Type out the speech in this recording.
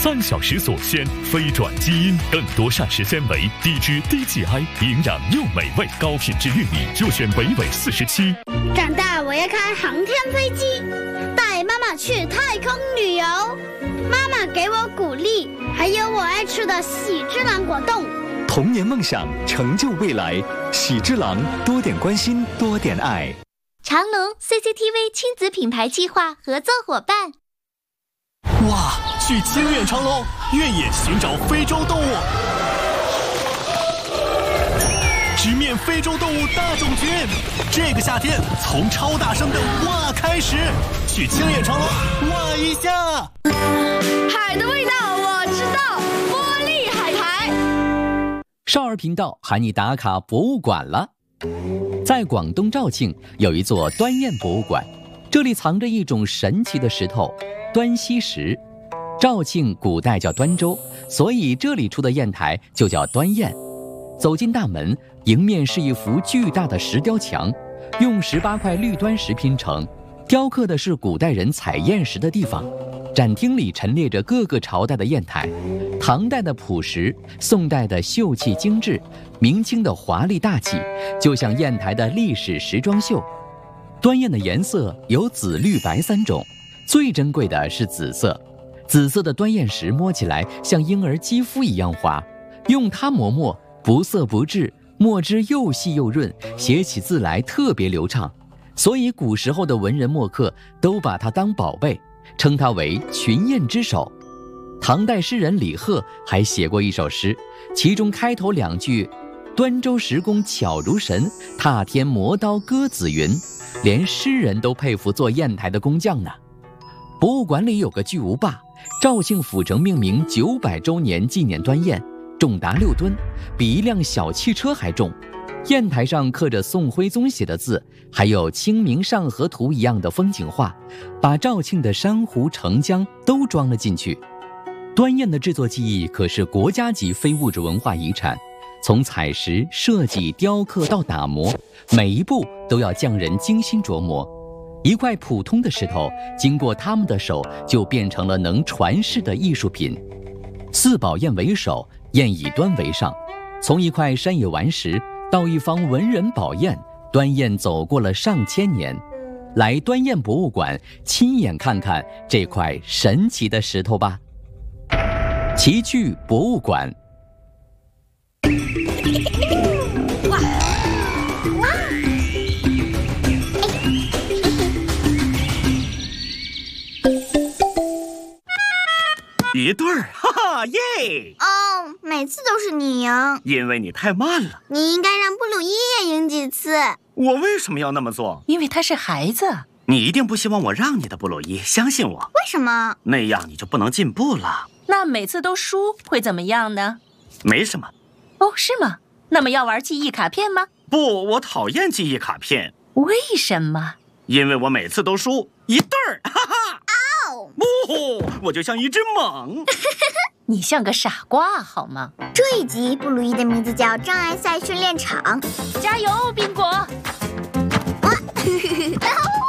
3小时所鲜，非转基因，更多膳食纤维，低脂低 GI， 营养又美味，高品质玉米就选北纬47。 长大我要开航天飞机，带妈妈去太空旅游。妈妈给我鼓励，还有我爱吃的喜之郎果冻。 童年梦想，成就未来。喜之郎，多点关心，多点爱。 长隆 CCTV 亲子品牌计划合作伙伴。 哇，去清远长隆，越野寻找非洲动物，直面非洲动物大种群。这个夏天，从超大声的哇开始，去清远长隆哇一下。 海的味道我知道，玻璃海苔。 少儿频道喊你打卡博物馆了。在广东肇庆有一座端砚博物馆，这里藏着一种神奇的石头——端溪石。肇庆古代叫端州，所以这里出的砚台就叫端砚。走进大门，迎面是一幅巨大的石雕墙，用18块绿端石拼成，雕刻的是古代人采砚石的地方。展厅里陈列着各个朝代的砚台，唐代的朴实，宋代的秀气精致，明清的华丽大气，就像砚台的历史时装秀。端砚的颜色有紫、绿、白3种，最珍贵的是紫色。紫色的端砚石摸起来像婴儿肌肤一样滑，用它磨不涩不滞，墨汁又细又润，写起字来特别流畅。所以古时候的文人墨客都把它当宝贝，称它为群砚之首。唐代诗人李贺还写过一首诗，其中开头2句端州石工巧如神，踏天磨刀割紫云，连诗人都佩服做砚台的工匠呢。博物馆里有个巨无霸，肇庆府城命名900周年纪念端砚，重达6吨，比一辆小汽车还重。砚台上刻着宋徽宗写的字，还有《清明上河图》一样的风景画，把肇庆的珊瑚澄江都装了进去。端砚的制作技艺可是国家级非物质文化遗产，从采石、设计、雕刻到打磨，每一步都要匠人精心琢磨。一块普通的石头，经过他们的手，就变成了能传世的艺术品。4宝砚为首，砚以端为上。从一块山野顽石到一方文人宝砚，端砚走过了上千年。来端砚博物馆，亲眼看看这块神奇的石头吧。奇趣博物馆。 一对儿，哈哈耶！ 哦，每次都是你赢， 因为你太慢了。 你应该让布鲁伊也赢几次。 我为什么要那么做？ 因为他是孩子。 你一定不希望我让你的，布鲁伊，相信我。 为什么？ 那样你就不能进步了。 那每次都输会怎么样呢？ 没什么。 哦，是吗？那么要玩记忆卡片吗？ 不，我讨厌记忆卡片。 为什么？ 因为我每次都输一对儿，哈哈！ 哦， 不，我就像一只蟒。 你像个傻瓜好吗？ 这一集布鲁伊的名字叫障碍赛训练场。 加油，宾果！